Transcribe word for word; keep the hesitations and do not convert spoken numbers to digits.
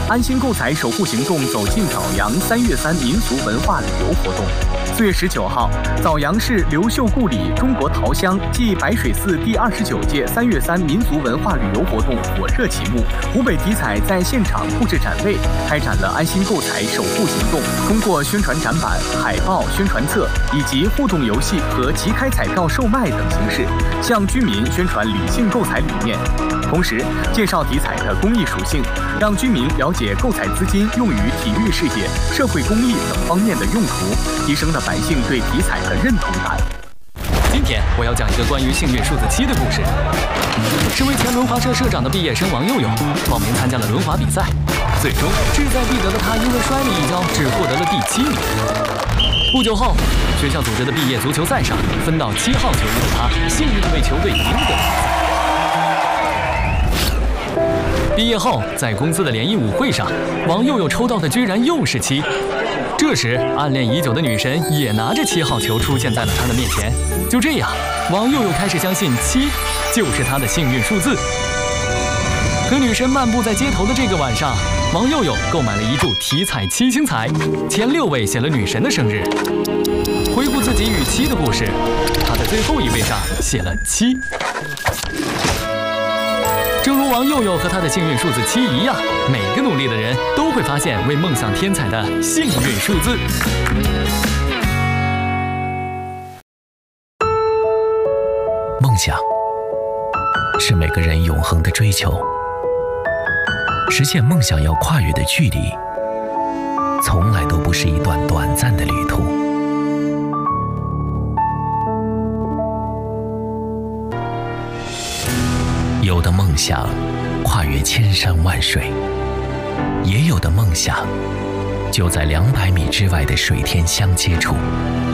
安心购彩守护行动走进枣阳三月三民俗文化旅游活动。四月十九号，枣阳市刘秀故里中国陶乡暨白水寺第二十九届三月三民俗文化旅游活动火热启幕。湖北体彩在现场布置展位，开展了安心购彩守护行动，通过宣传展板、海报、宣传册以及互动游戏和即开彩票售卖等形式，向居民宣传理性购彩理念。同时，介绍体彩的公益属性，让居民了解购彩资金用于体育事业、社会公益等方面的用途，提升了百姓对体彩的认同感。 今天我要讲一个关于幸运数字七的故事。身为前轮滑社社长的毕业生王佑佑，报名参加了轮滑比赛，最终志在必得的他因为摔了一跤，只获得了第七名。不久后，学校组织的毕业足球赛上，分到七号球衣的他，幸运地为球队赢得了比赛。毕业后，在公司的联谊舞会上，王佑佑抽到的居然又是七。这时，暗恋已久的女神也拿着七号球出现在了他的面前。就这样，王佑佑开始相信七就是他的幸运数字。和女神漫步在街头的这个晚上，王佑佑购买了一注体彩七星彩，前六位写了女神的生日。回顾自己与七的故事，他在最后一位上写了七。正如王佑佑和他的幸运数字七一样，每个努力的人都会发现为梦想添彩的幸运数字。 梦想是每个人永恒的追求，实现梦想要跨越的距离，从来都不是一段短暂的旅途。有的梦想跨越千山万水，也有的梦想就在两百米之外的水天相接处。